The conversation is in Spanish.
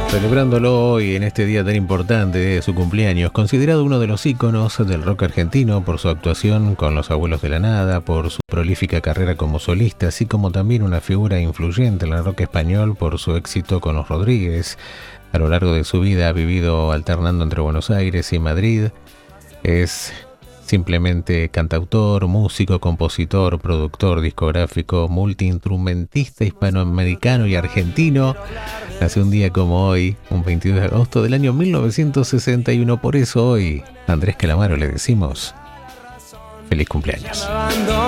Celebrándolo hoy en este día tan importante de su cumpleaños, considerado uno de los íconos del rock argentino por su actuación con Los Abuelos de la Nada, por su prolífica carrera como solista, así como también una figura influyente en el rock español por su éxito con Los Rodríguez. A lo largo de su vida ha vivido alternando entre Buenos Aires y Madrid. Es simplemente cantautor, músico, compositor, productor discográfico, multiinstrumentista hispanoamericano y argentino. Nació un día como hoy, un 22 de agosto del año 1961. Por eso hoy, a Andrés Calamaro le decimos feliz cumpleaños.